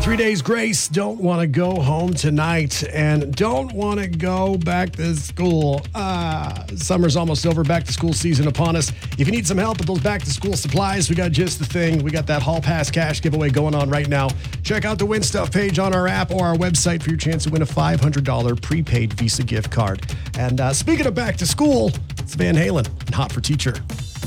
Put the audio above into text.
3 days grace. Don't want to go home tonight and don't want to go back to school. Summer's almost over. Back to school season upon us. If you need some help with those back to school supplies, we got just the thing. We got that Hall Pass cash giveaway going on right now. Check out the Win Stuff page on our app or our website for your chance to win a $500 prepaid Visa gift card. And speaking of back to school, it's Van Halen and Hot for Teacher.